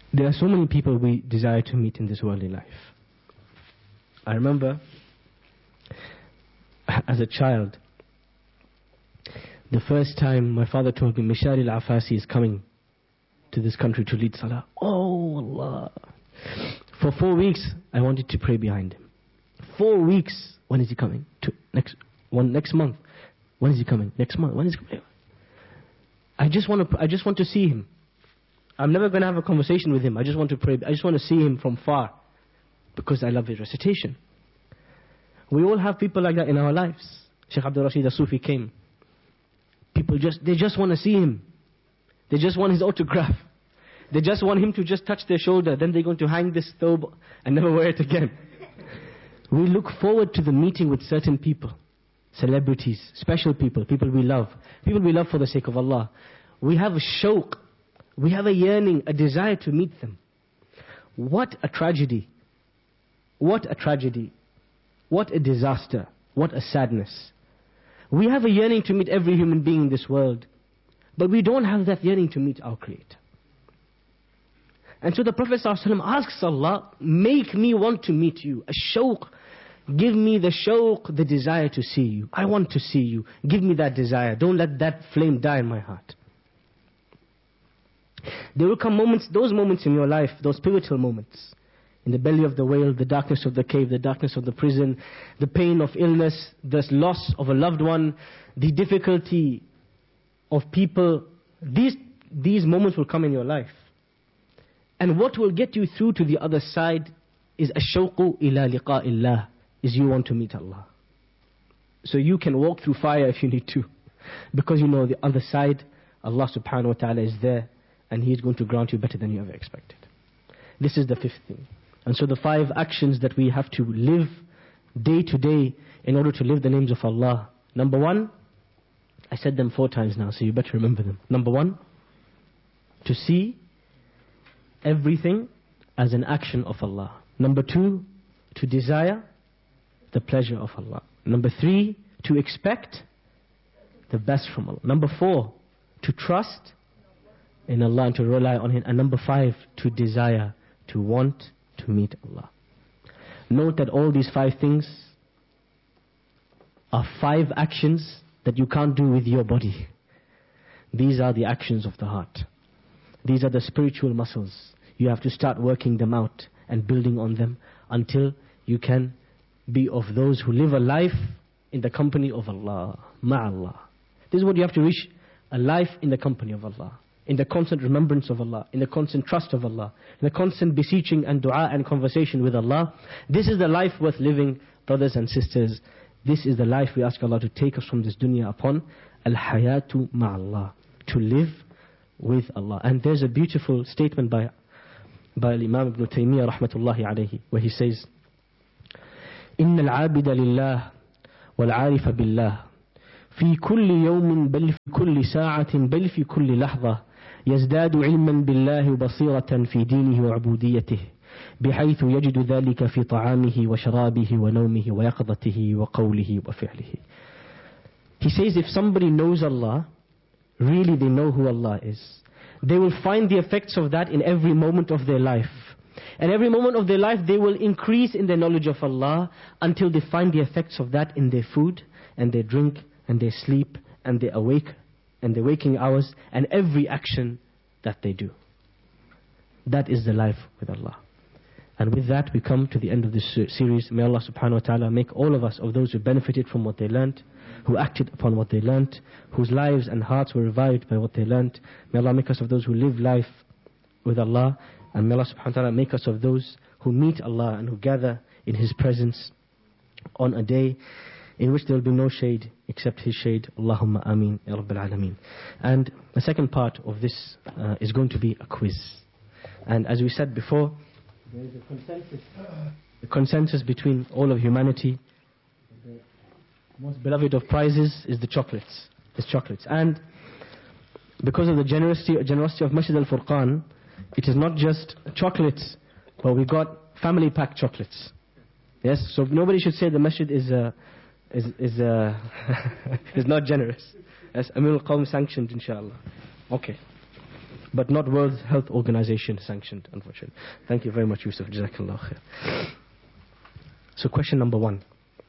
There are so many people we desire to meet in this worldly life. I remember as a child, the first time my father told me Mishari al-Afasi is coming to this country to lead Salah. Oh Allah. For 4 weeks I wanted to pray behind him. 4 weeks. When is he coming? Next month. When is he coming? Next month. When is he coming? I just want to see him. I'm never going to have a conversation with him. I just want to pray. I just want to see him from far because I love his recitation. We all have people like that in our lives. Sheikh Abdul Rashid Al-Sufi came. People they just want to see him. They just want his autograph. They just want him to just touch their shoulder. Then they're going to hang this thobe and never wear it again. We look forward to the meeting with certain people. Celebrities, special people, people we love for the sake of Allah. We have a shauq, we have a yearning, a desire to meet them. What a tragedy. What a tragedy. What a disaster. What a sadness. We have a yearning to meet every human being in this world, but we don't have that yearning to meet our Creator. And so the Prophet ﷺ asks Allah, make me want to meet you. A shauq. Give me the shauq, the desire to see you. I want to see you. Give me that desire. Don't let that flame die in my heart. There will come moments, those moments in your life, those pivotal moments. In the belly of the whale, the darkness of the cave, the darkness of the prison, the pain of illness, the loss of a loved one, the difficulty of people. These moments will come in your life. And what will get you through to the other side is ash-shawqu ila liqa'illah. Is you want to meet Allah. So you can walk through fire if you need to. Because you know the other side, Allah subhanahu wa ta'ala is there and He is going to grant you better than you ever expected. This is the fifth thing. And so the 5 actions that we have to live day to day in order to live the names of Allah. Number 1, I said them 4 times now, so you better remember them. Number 1, to see everything as an action of Allah. Number 2, to desire the pleasure of Allah. Number 3, to expect the best from Allah. Number 4, to trust in Allah and to rely on Him. And number 5, to desire, to want to meet Allah. Note that all these 5 things are 5 actions that you can't do with your body. These are the actions of the heart. These are the spiritual muscles. You have to start working them out and building on them until you can be of those who live a life in the company of Allah, ma'Allah. This is what you have to reach, a life in the company of Allah, in the constant remembrance of Allah, in the constant trust of Allah, in the constant beseeching and dua and conversation with Allah. This is the life worth living, brothers and sisters. This is the life we ask Allah to take us from this dunya upon, al-hayatu ma'Allah, to live with Allah. And there's a beautiful statement by Imam Ibn Taymiyyah rahmatullahi alayhi, where he says, إن العابد لله والعارف بالله في كل يوم بل في كل ساعة بل في كل لحظة يزداد علما بالله وبصيرة في دينه وعبوديته بحيث يجد ذلك في طعامه وشرابه ونومه ويقظته وقوله وفعله. He says if somebody knows Allah, really they know who Allah is, they will find the effects of that in every moment of their life. And every moment of their life they will increase in their knowledge of Allah until they find the effects of that in their food and their drink and their sleep and their awake and their waking hours and every action that they do. That is the life with Allah. And with that we come to the end of this series. May Allah subhanahu wa ta'ala make all of us of those who benefited from what they learnt, who acted upon what they learnt, whose lives and hearts were revived by what they learnt. May Allah make us of those who live life with Allah. And may Allah subhanahu wa ta'ala make us of those who meet Allah and who gather in His presence on a day in which there will be no shade except His shade. Allahumma ameen ya Rabbil Alameen. And the second part of this is going to be a quiz. And as we said before, there is a consensus between all of humanity. The most beloved of prizes is the chocolates. And because of the generosity of Masjid Al-Furqan, it is not just chocolates, but we got family pack chocolates. Yes, so nobody should say the masjid is is not generous. As Amir al-Qawm sanctioned, inshallah. Okay. but not World Health Organization sanctioned, unfortunately. Thank you very much, Yusuf. Jazakallah khair. So question number 1.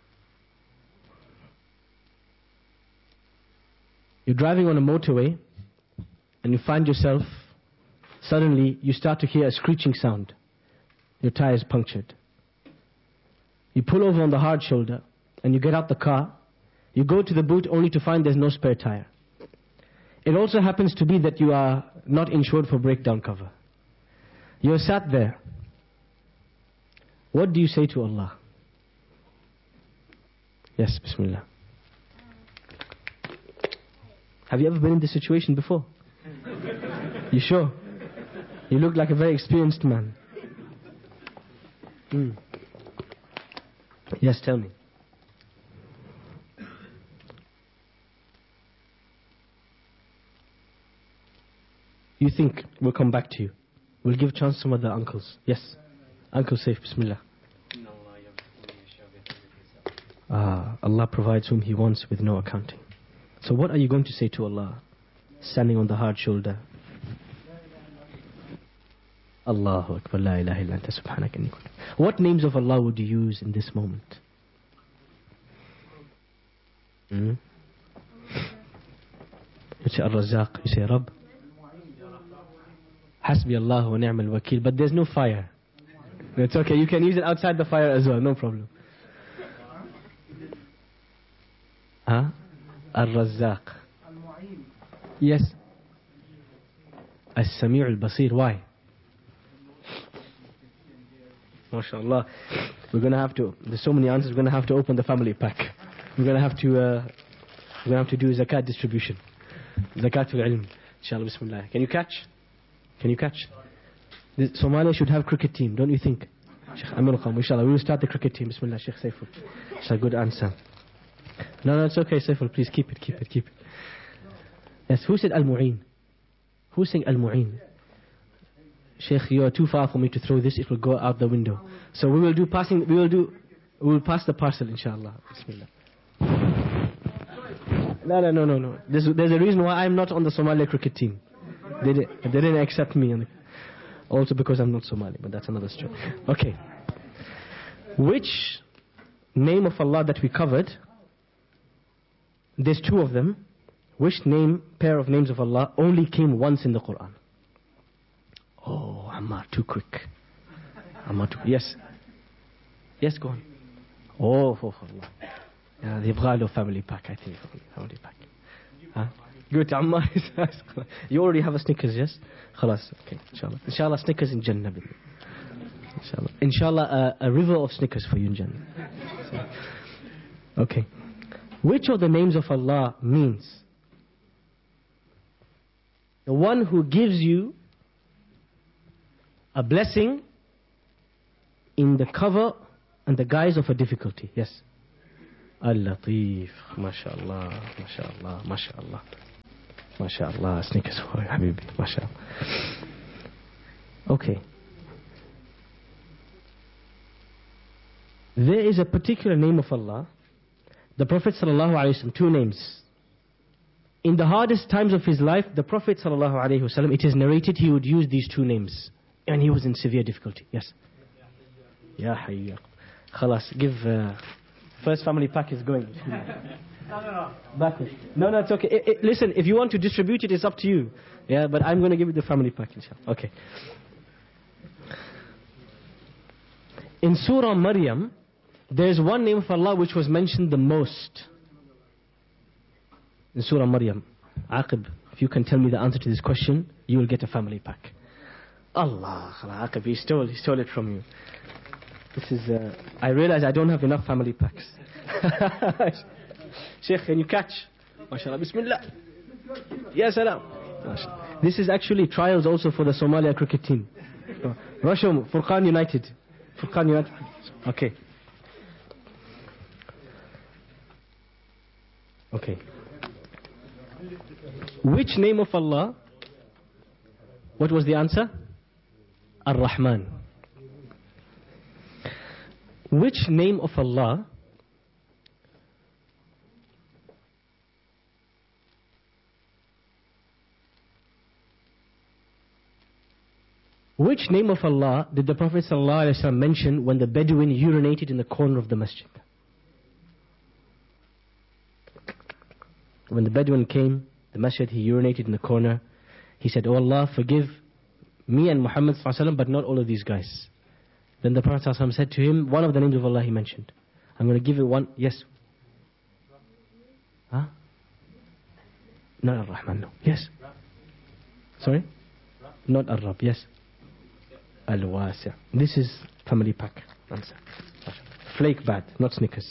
You're driving on a motorway and you find yourself, suddenly you start to hear a screeching sound. Your tire is punctured. You pull over on the hard shoulder and you get out the car. You go to the boot only to find there's no spare tire. It also happens to be that you are not insured for breakdown cover. You're sat there. What do you say to Allah? Yes, Bismillah. Have you ever been in this situation before? You sure? You look like a very experienced man. Yes, tell me. You think we'll come back to you. We'll give chance to some other uncles. Yes. Uncle Saif, Bismillah. Allah provides whom He wants with no accounting. So what are you going to say to Allah? Standing on the hard shoulder. Allahu Akbar, la ilaha illa anta subhanaka inni kuntu. What names of Allah would you use in this moment? You say Ar-Razzaq, you say Rabb. Hasbi Allah wa ni'mal wakil. But there's no fire. It's okay, you can use it outside the fire as well, no problem. Huh? Ar-Razzaq. Yes. As-Sami' al-Basir. Why? MashaAllah. We're going to have to, there's so many answers, we're going to have to open the family pack. We're going to have to do zakat distribution. Zakatul ilm. Inshallah, Bismillah. Can you catch? Can you catch? Somalia should have cricket team, don't you think? Sheikh Amir Khan, inshallah, we will start the cricket team. Bismillah, Sheikh Saiful. It's a good answer. No, it's okay, Saiful, please keep it. Yes, who said Al-Mu'in? Who's saying Al-Mu'in? Sheikh, you are too far for me to throw this, it will go out the window. So we will pass the parcel, inshallah. Bismillah. No. There's a reason why I'm not on the Somalia cricket team. They didn't accept me. Also because I'm not Somali, but that's another story. Okay. Which name of Allah that we covered, there's 2 of them. Which pair of names of Allah only came once in the Quran? Oh, Ammar, too quick. Yes. Yes, go on. Oh, Allah. Yeah, the Ibghalo family pack, I think. Family pack. Huh? Good, Ammar. You already have a Snickers, yes? Khalas, okay, inshallah. Inshallah, Snickers in Jannah. Inshallah. Inshallah, a river of Snickers for you in Jannah. Okay. Which of the names of Allah means the one who gives you a blessing in the cover and the guise of a difficulty? Yes. Al-Latif. MashaAllah. MashaAllah. Snickers for you, Habibi. MashaAllah. Okay. There is a particular name of Allah. The Prophet ﷺ, 2 names. In the hardest times of his life, the Prophet ﷺ, it is narrated he would use these 2 names. And he was in severe difficulty. Yes. Ya Hayya. Khalas, give... first family pack is going. Backward. No, it's okay. Listen, if you want to distribute it, it's up to you. Yeah, but I'm going to give you the family pack, inshallah. Okay. In Surah Maryam, there's one name of Allah which was mentioned the most. In Surah Maryam. Aqib, if you can tell me the answer to this question, you will get a family pack. Allah, Aqib, he stole it from you. This is, I realize I don't have enough family packs. Sheikh, can you catch? MashaAllah, Bismillah. Ya salam. This is actually trials also for the Somalia cricket team. Rashom, Furqan United. Okay. Which name of Allah? What was the answer? Ar-Rahman. Which name of Allah Which name of Allah did the Prophet ﷺ mention when the Bedouin urinated in the corner of the masjid? When the Bedouin came, the masjid, he urinated in the corner. He said, "Oh Allah, forgive me and Muhammad ﷺ, but not all of these guys." Then the Prophet ﷺ said to him, one of the names of Allah he mentioned. I'm going to give it one. Yes. Huh? Not Ar-Rahman, no. Yes. Sorry? Not Ar-Rab, yes. Al-Wasi'. This is family pack. Answer. Flake bad, not Snickers.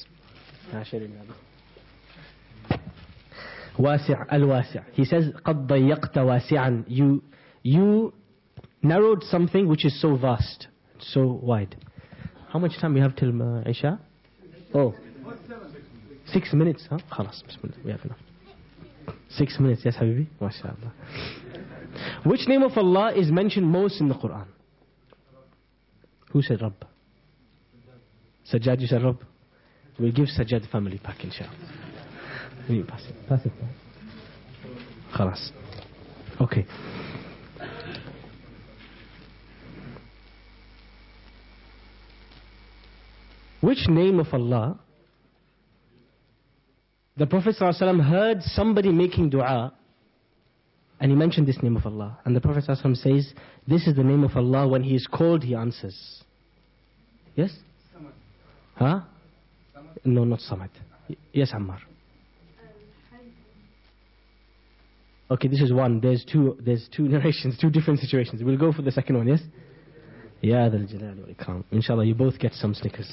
Wasi' al-Wasi'. He says, قَدْ ضَيَّقْتَ وَاسِعًا. You narrowed something which is so vast, so wide. How much time we have till Isha? Oh, 6 minutes, huh? Khalas, bismillah, we have enough. 6 minutes, yes, Habibi? MashaAllah. Which name of Allah is mentioned most in the Quran? Who said Rabb? Sajjad, you said Rabb? We'll give Sajjad family pack, inshallah. Pass it. Pass it. Khalas. Okay. Which name of Allah? The Prophet ﷺ heard somebody making dua, and he mentioned this name of Allah. And the Prophet ﷺ says, this is the name of Allah. When he is called, he answers. Yes? Samad. Huh? Samad. No, not Samad. Yes, Ammar. Okay, this is one. There's two narrations, two different situations. We'll go for the second one, yes? Ya Dhal Jalali wal Ikram. Inshallah, you both get some Snickers.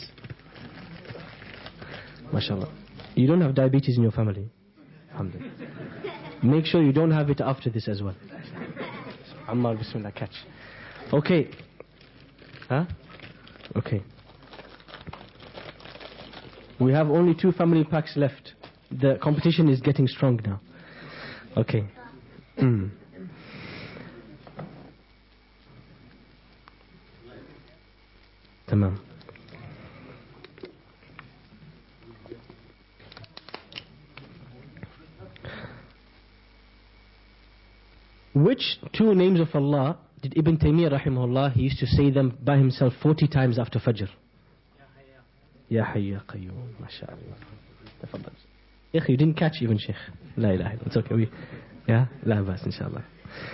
MashaAllah. You don't have diabetes in your family? Alhamdulillah. Make sure you don't have it after this as well. Ammar, bismillah, catch. Okay. Huh? Okay. We have only 2 family packs left. The competition is getting strong now. Okay. Tamam. Which 2 names of Allah did Ibn Taymiyyah rahimahullah, he used to say them by himself 40 times after Fajr? Ya Hayy Ya Qayyum. MashaAllah. Tafaddal. You didn't catch even, Sheikh. La ilaha illallah. It's okay. Yeah? La bas, inshallah.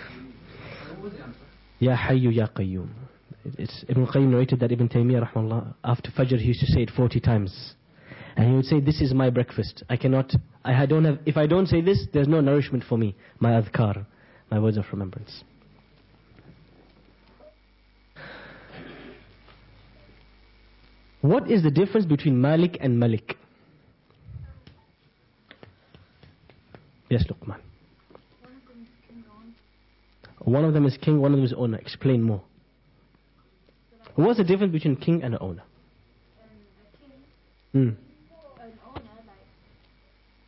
Ya Hayy Ya Qayyum. It's Ibn Qayyim narrated that Ibn Taymiyyah rahimahullah, after Fajr he used to say it 40 times. And he would say, this is my breakfast. If I don't say this, there's no nourishment for me. My adhkar, my words of remembrance. What is the difference between Malik and Malik? Yes, Luqman. One of them is king, one of them is owner. Explain more. What's the difference between king and an owner? A king